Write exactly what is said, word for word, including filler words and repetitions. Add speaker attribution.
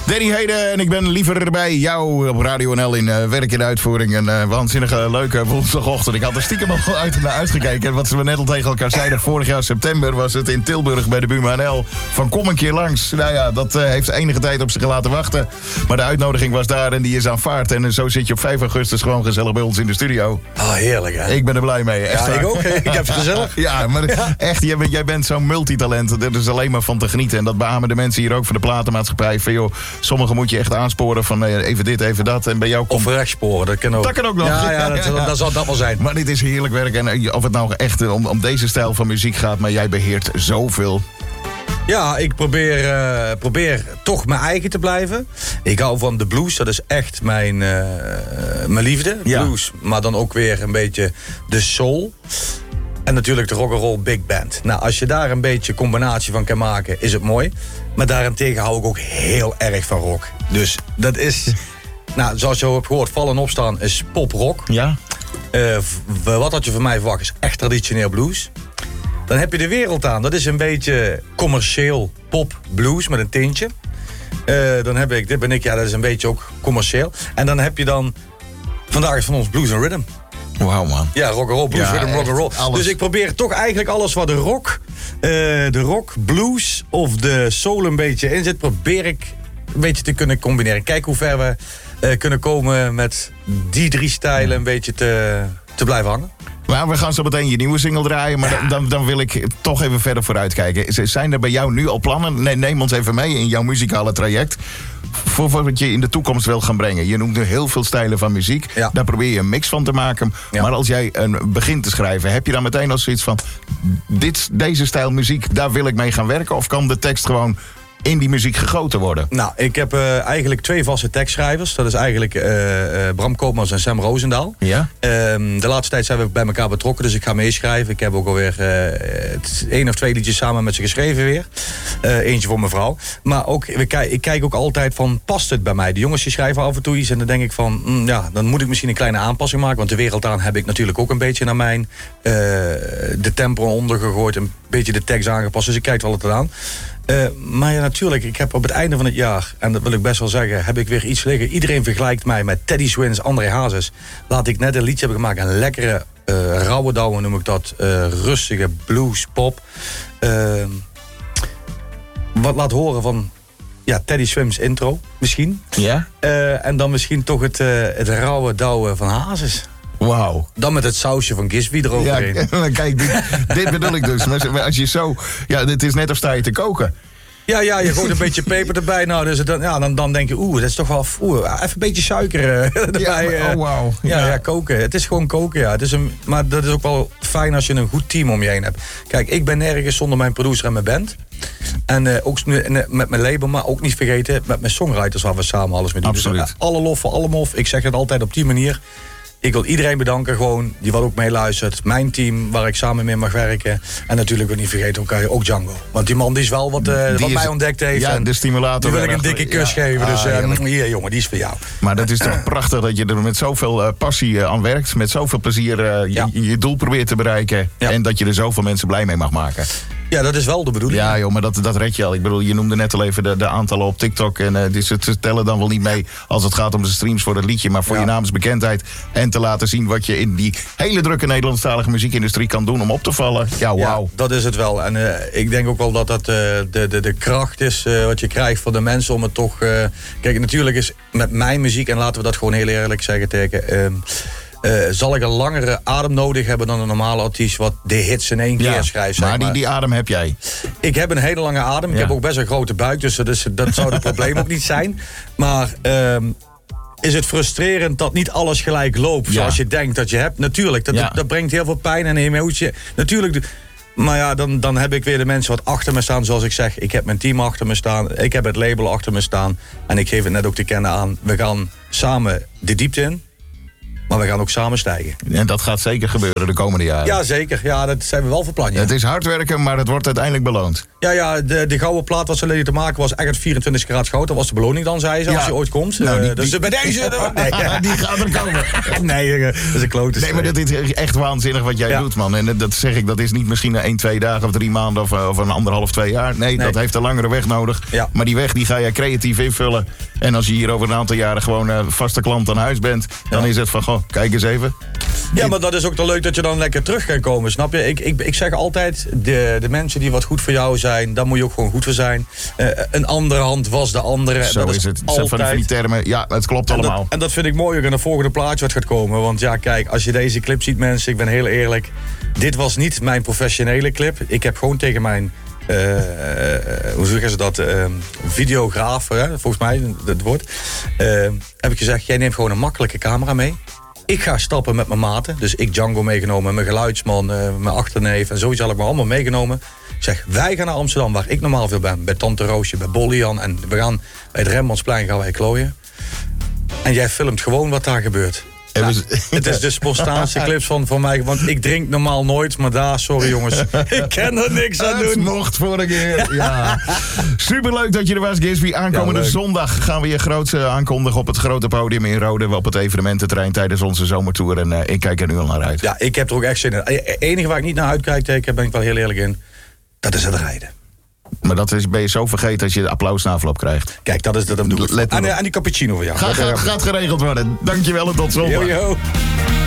Speaker 1: Danny Heden en ik ben liever bij jou op Radio N L in uh, werk in de uitvoering. Een uh, waanzinnige leuke woensdagochtend. Ik had er stiekem al uit naar uitgekeken. En wat ze net al tegen elkaar zeiden, vorig jaar september was het in Tilburg bij de Buma N L. Van kom een keer langs. Nou ja, dat uh, heeft enige tijd op zich laten wachten. Maar de uitnodiging was daar en die is aanvaard. En zo zit je op vijf augustus gewoon gezellig bij ons in de studio.
Speaker 2: Oh, heerlijk hè?
Speaker 1: Ik ben er blij mee. Echt
Speaker 2: ja,
Speaker 1: waar.
Speaker 2: ik ook. Ik heb het gezellig.
Speaker 1: Ja, maar ja. echt, jij bent, jij bent zo'n multitalent. Er is alleen maar van te genieten. En dat beamen de mensen hier ook van de platenmaatschappij. Van joh, sommigen moet je echt aansporen van uh, even dit, even dat. En bij jou komt...
Speaker 2: Of rechtsporen, dat kan ook.
Speaker 1: Dat kan ook nog.
Speaker 2: Ja, ja, dat, dat, dat zal dat wel zijn.
Speaker 1: Maar dit is heerlijk werk. En uh, of het nou echt uh, om, om deze stijl van muziek gaat, maar jij beheert zoveel.
Speaker 2: Ja, ik probeer, uh, probeer toch mijn eigen te blijven. Ik hou van de blues, dat is echt mijn, uh, mijn liefde.
Speaker 1: Ja.
Speaker 2: Blues, maar dan ook weer een beetje de soul. En natuurlijk de rock'n'roll big band. Nou, als je daar een beetje combinatie van kan maken, is het mooi. Maar daarentegen hou ik ook heel erg van rock. Dus dat is, nou, zoals je hebt gehoord, vallen en opstaan is pop-rock.
Speaker 1: Ja.
Speaker 2: Uh, wat had je van mij verwacht is echt traditioneel blues. Dan heb je de wereld aan. Dat is een beetje commercieel pop blues met een tintje. Uh, dan heb ik, dit ben ik, ja, dat is een beetje ook commercieel. En dan heb je dan, vandaag is van ons blues en rhythm.
Speaker 1: Wauw man.
Speaker 2: Ja, rock'n'roll, blues,
Speaker 1: ja,
Speaker 2: rhythm, rock'n'roll. Dus ik probeer toch eigenlijk alles wat de rock, uh, de rock, blues of de soul een beetje in zit, probeer ik een beetje te kunnen combineren. Kijk hoe ver we uh, kunnen komen met die drie stijlen een beetje te, te blijven hangen.
Speaker 1: Maar we gaan zo meteen je nieuwe single draaien. Maar ja. dan, dan wil ik toch even verder vooruit kijken. Zijn er bij jou nu al plannen? Nee, neem ons even mee in jouw muzikale traject. Voor wat je in de toekomst wil gaan brengen. Je noemt nu heel veel stijlen van muziek. Ja. Daar probeer je een mix van te maken. Ja. Maar als jij een begint te schrijven, heb je dan meteen al zoiets van... Dit, deze stijl muziek, daar wil ik mee gaan werken? Of kan de tekst gewoon in die muziek gegoten worden?
Speaker 2: Nou, ik heb uh, eigenlijk twee vaste tekstschrijvers. Dat is eigenlijk uh, uh, Bram Koopmans en Sam Roosendaal.
Speaker 1: Ja?
Speaker 2: Uh, de laatste tijd zijn we bij elkaar betrokken, dus ik ga meeschrijven. Ik heb ook alweer uh, één of twee liedjes samen met ze geschreven weer. Uh, eentje voor mijn vrouw. Maar ook, we k- ik kijk ook altijd van, past het bij mij? De jongens die schrijven af en toe iets en dan denk ik van... Mm, ja, dan moet ik misschien een kleine aanpassing maken. Want de wereld aan heb ik natuurlijk ook een beetje naar mijn... Uh, de tempo ondergegooid, een beetje de tekst aangepast. Dus ik kijk er altijd aan. Uh, maar ja, natuurlijk, ik heb op het einde van het jaar, en dat wil ik best wel zeggen, heb ik weer iets liggen. Iedereen vergelijkt mij met Teddy Swins, André Hazes. Laat ik net een liedje hebben gemaakt, een lekkere, uh, rauwe douwe noem ik dat. Uh, rustige blues, pop. Uh, wat laat horen van, ja, Teddy Swims intro, misschien.
Speaker 1: Ja?
Speaker 2: Uh, en dan misschien toch het, uh, het rauwe douwe van Hazes.
Speaker 1: Wauw.
Speaker 2: Dan met het sausje van Gisby eroverheen.
Speaker 1: Ja, kijk, dit, dit bedoel ik dus. Maar als je zo... Ja, dit is net of sta je te koken.
Speaker 2: Ja, ja, je gooit een beetje peper erbij. Nou, dus dan, ja, dan, dan denk je, oeh, dat is toch wel... Oeh, even een beetje suiker uh, erbij.
Speaker 1: Ja, maar, oh, wauw.
Speaker 2: Ja,
Speaker 1: ja.
Speaker 2: ja, koken. Het is gewoon koken, ja. Het is een, maar dat is ook wel fijn als je een goed team om je heen hebt. Kijk, ik ben nergens zonder mijn producer en mijn band. En uh, ook met mijn label, maar ook niet vergeten... met mijn songwriters waar we samen alles mee doen.
Speaker 1: Absoluut.
Speaker 2: Dus, uh, alle lof voor alle mof. Ik zeg het altijd op die manier... Ik wil iedereen bedanken, gewoon, die wat ook meeluistert. Mijn team, waar ik samen mee mag werken. En natuurlijk wil ik niet vergeten ook, ook Django. Want die man die is wel wat, uh, wat is, mij ontdekt heeft.
Speaker 1: Ja,
Speaker 2: en
Speaker 1: de stimulator.
Speaker 2: Die wil ik een dikke kus ja. geven. Dus uh, hier jongen, die is voor jou.
Speaker 1: Maar dat is toch prachtig dat je er met zoveel uh, passie uh, aan werkt. Met zoveel plezier uh,
Speaker 2: ja.
Speaker 1: je, je doel probeert te bereiken. Ja. En dat je er zoveel mensen blij mee mag maken.
Speaker 2: Ja, dat is wel de bedoeling.
Speaker 1: Ja, joh, maar dat, dat red je al. Ik bedoel, je noemde net al even de, de aantallen op TikTok. En uh, dus ze tellen dan wel niet mee als het gaat om de streams voor het liedje. Maar voor ja. je naamsbekendheid. En te laten zien wat je in die hele drukke Nederlandstalige muziekindustrie kan doen om op te vallen. Ja, wauw.
Speaker 2: Ja, dat is het wel. En uh, ik denk ook wel dat dat uh, de, de, de kracht is uh, wat je krijgt van de mensen om het toch... Uh, kijk, natuurlijk is met mijn muziek, en laten we dat gewoon heel eerlijk zeggen tegen... Uh, Uh, zal ik een langere adem nodig hebben dan een normale artiest... wat de hits in één keer ja, schrijft. Zeg
Speaker 1: maar, maar die, die adem heb jij.
Speaker 2: Ik heb een hele lange adem. Ik ja. heb ook best een grote buik, dus dat, is, dat zou het probleem ook niet zijn. Maar uh, is het frustrerend dat niet alles gelijk loopt... Ja. zoals je denkt dat je hebt? Natuurlijk, dat, ja. dat, dat brengt heel veel pijn en emotie. Natuurlijk... Maar ja, dan, dan heb ik weer de mensen wat achter me staan. Zoals ik zeg, ik heb mijn team achter me staan. Ik heb het label achter me staan. En ik geef het net ook te kennen aan. We gaan samen de diepte in. Maar we gaan ook samen stijgen.
Speaker 1: En dat gaat zeker gebeuren de komende jaren.
Speaker 2: Ja, zeker. Ja, dat zijn we wel van plan. Ja.
Speaker 1: Het is hard werken, maar het wordt uiteindelijk beloond.
Speaker 2: Ja, ja de, de gouden plaat wat ze leden te maken was echt vierentwintig karaat goud. Dat was de beloning dan, zei ze, ja. als je ooit komt.
Speaker 1: Nou, die,
Speaker 2: uh, dus
Speaker 1: die,
Speaker 2: bij deze... Nee,
Speaker 1: die gaat er komen.
Speaker 2: Nee, dat is een klote.
Speaker 1: Nee, maar dit is echt waanzinnig wat jij ja. doet, man. En dat zeg ik, dat is niet misschien een, twee dagen of drie maanden of, of een anderhalf, twee jaar. Nee, nee, dat heeft een langere weg nodig. Ja. Maar die weg die ga jij creatief invullen. En als je hier over een aantal jaren gewoon uh, vaste klant aan huis bent, dan ja. is het van, goh, kijk eens even.
Speaker 2: Ja, maar dat is ook toch leuk dat je dan lekker terug kan komen, snap je? Ik, ik, ik zeg altijd, de, de mensen die wat goed voor jou zijn, daar moet je ook gewoon goed voor zijn. Uh, een andere hand was de andere.
Speaker 1: Zo
Speaker 2: dat
Speaker 1: is,
Speaker 2: is
Speaker 1: het.
Speaker 2: Altijd.
Speaker 1: Van die termen, ja, het klopt
Speaker 2: en
Speaker 1: allemaal.
Speaker 2: Dat, en dat vind ik mooi ook in het volgende plaatje wat gaat komen. Want ja, kijk, als je deze clip ziet, mensen, ik ben heel eerlijk. Dit was niet mijn professionele clip. Ik heb gewoon tegen mijn... Uh, uh, hoe zeggen ze dat? Uh, videograaf, hè, volgens mij, dat woord. Uh, heb ik gezegd, jij neemt gewoon een makkelijke camera mee. Ik ga stappen met mijn maten. Dus ik Django meegenomen, mijn geluidsman, uh, mijn achterneef en zoiets had ik me allemaal meegenomen. Ik zeg, wij gaan naar Amsterdam, waar ik normaal veel ben. Bij Tante Roosje, bij Bollian. En we gaan bij het Rembrandtsplein gaan wij klooien. En jij filmt gewoon wat daar gebeurt. Ja, het is de spontaanste clips van, van mij. Want ik drink normaal nooit, maar daar, sorry jongens. Ik kan er niks aan doen.
Speaker 1: Het mocht vorige keer. Ja. Superleuk dat je er was, Gisby. Aankomende ja, zondag gaan we je groots aankondigen op het grote podium in Rode. Op het evenemententerrein tijdens onze zomertour. En uh, ik kijk er nu al naar uit.
Speaker 2: Ja, ik heb er ook echt zin in. Het enige waar ik niet naar uitkijk, daar ben ik wel heel eerlijk in. Dat is het rijden.
Speaker 1: Maar dat is, ben je zo vergeten als je de applaus na afloop krijgt.
Speaker 2: Kijk, dat is dat doe ik. En, en die cappuccino voor jou.
Speaker 1: Gaat, gaat, gaat geregeld worden. Dankjewel en tot zondag.
Speaker 2: Yo, yo.